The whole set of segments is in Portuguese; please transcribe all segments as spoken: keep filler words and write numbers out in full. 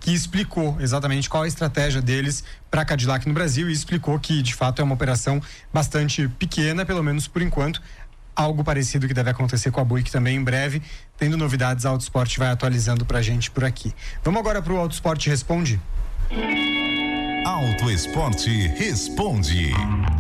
que explicou exatamente qual a estratégia deles para a Cadillac no Brasil e explicou que de fato é uma operação bastante pequena, pelo menos por enquanto. Algo parecido que deve acontecer com a Buick também em breve. Tendo novidades, a Autosport vai atualizando pra gente por aqui. Vamos agora pro Autosport Responde? Autosport Responde.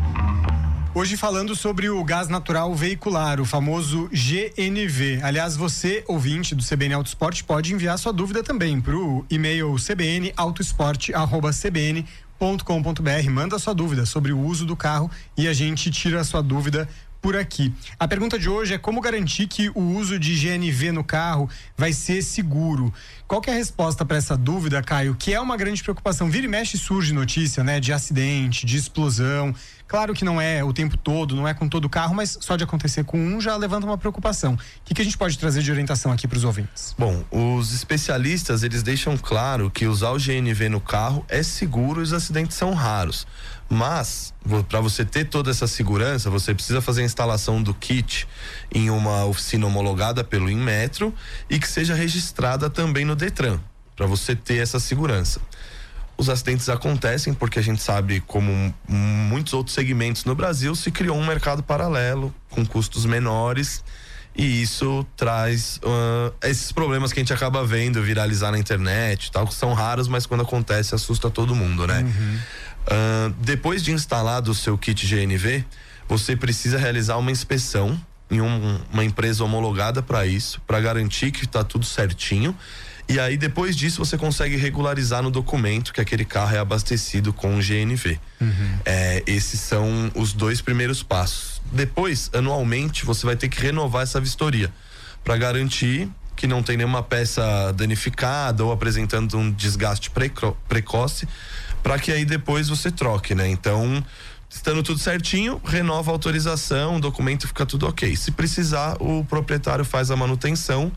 Hoje falando sobre o gás natural veicular, o famoso G N V. Aliás, você, ouvinte do C B N Autosport, pode enviar sua dúvida também pro e-mail c b n autosport arroba c b n ponto com ponto b r. Manda sua dúvida sobre o uso do carro e a gente tira a sua dúvida por aqui. A pergunta de hoje é como garantir que o uso de G N V no carro vai ser seguro. Qual que é a resposta para essa dúvida, Caio? Que é uma grande preocupação. Vira e mexe surge notícia, né? De acidente, de explosão. Claro que não é o tempo todo, não é com todo o carro, mas só de acontecer com um já levanta uma preocupação. O que, que a gente pode trazer de orientação aqui para os ouvintes? Bom, os especialistas, eles deixam claro que usar o G N V no carro é seguro e os acidentes são raros. Mas, para você ter toda essa segurança, você precisa fazer a instalação do kit em uma oficina homologada pelo Inmetro e que seja registrada também no Detran, para você ter essa segurança. Os acidentes acontecem porque a gente sabe, como muitos outros segmentos no Brasil, se criou um mercado paralelo com custos menores e isso traz uh, esses problemas que a gente acaba vendo viralizar na internet e tal, que são raros, mas quando acontece assusta todo mundo, né? Uhum. Uh, depois de instalado o seu kit G N V, você precisa realizar uma inspeção em um, uma empresa homologada para isso, para garantir que está tudo certinho. E aí, depois disso, você consegue regularizar no documento que aquele carro é abastecido com o G N V. Uhum. É, esses são os dois primeiros passos. Depois, anualmente, você vai ter que renovar essa vistoria para garantir que não tem nenhuma peça danificada ou apresentando um desgaste preco- precoce, para que aí depois você troque, né? Então, estando tudo certinho, renova a autorização, o documento fica tudo ok. Se precisar, o proprietário faz a manutenção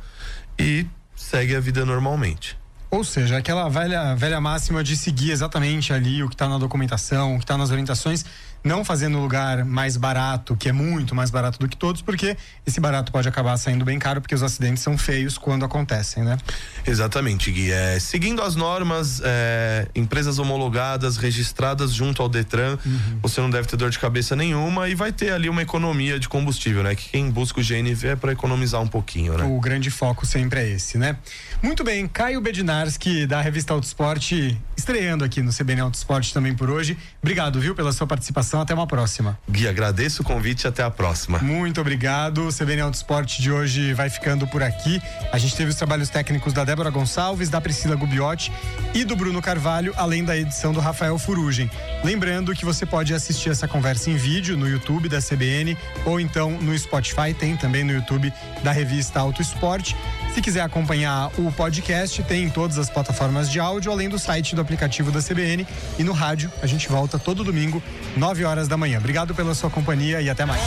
e segue a vida normalmente. Ou seja, aquela velha, velha máxima de seguir exatamente ali o que está na documentação, o que está nas orientações, não fazer no lugar mais barato, que é muito mais barato do que todos, porque esse barato pode acabar saindo bem caro, porque os acidentes são feios quando acontecem, né? Exatamente, Gui. É, seguindo as normas, é, empresas homologadas, registradas junto ao Detran, uhum. Você não deve ter dor de cabeça nenhuma e vai ter ali uma economia de combustível, né? Que quem busca o G N V é para economizar um pouquinho, né? O grande foco sempre é esse, né? Muito bem, Caio Bednarski, da revista Autosport, estreando aqui no C B N Autosport também por hoje. Obrigado, viu, pela sua participação. Até uma próxima. Gui, agradeço o convite e até a próxima. Muito obrigado. O C B N Autosport de hoje vai ficando por aqui. A gente teve os trabalhos técnicos da Débora Gonçalves, da Priscila Gubiotti e do Bruno Carvalho, além da edição do Rafael Furugem. Lembrando que você pode assistir essa conversa em vídeo no YouTube da C B N ou então no Spotify, tem também no YouTube da revista Autosport. Se quiser acompanhar o podcast, tem em todas as plataformas de áudio, além do site do aplicativo da C B N, e no rádio. A gente volta todo domingo, nove horas da manhã. Obrigado pela sua companhia e até mais.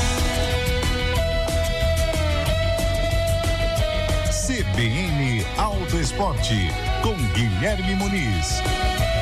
C B N Autosport com Guilherme Muniz.